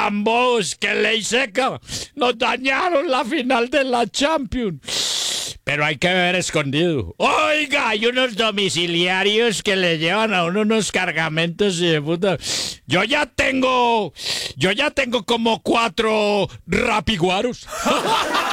tan bobos que ley seca nos dañaron la final de la Champions. Pero hay que beber escondido. Oiga, hay unos domiciliarios que le llevan a uno unos cargamentos y de puta. Yo ya tengo como 4 rapiguaros.